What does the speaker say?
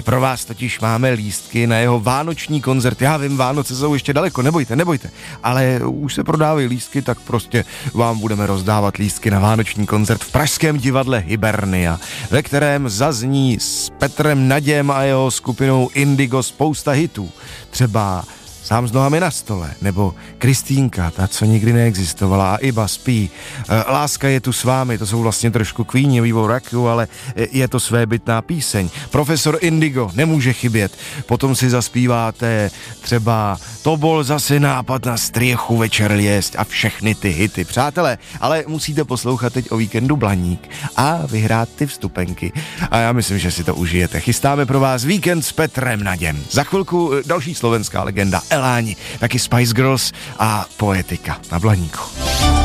Pro vás totiž máme lístky na jeho vánoční koncert. Já vím, Vánoce jsou ještě daleko, nebojte. Ale už se prodávají lístky, tak prostě vám budeme rozdávat lístky na vánoční koncert v pražském divadle Hibernia, ve kterém zazní s Petrem Naděm a jeho skupinou Indigo spousta hitů. Třeba Sám s nohami na stole, nebo Kristýnka, ta, co nikdy neexistovala, a Iba spí. Láska je tu s vámi, to jsou vlastně trošku Queeni, We Will Rock You, ale je to svébytná píseň. Profesor Indigo nemůže chybět. Potom si zaspíváte třeba To bol zase nápad na striechu večer liesť a všechny ty hity. Přátelé, ale musíte poslouchat teď o víkendu Blaník a vyhrát ty vstupenky. A já myslím, že si to užijete. Chystáme pro vás víkend s Petrem Naděm. Za chvilku další slovenská legenda Eláni, taky Spice Girls a Poetika na Blaníku.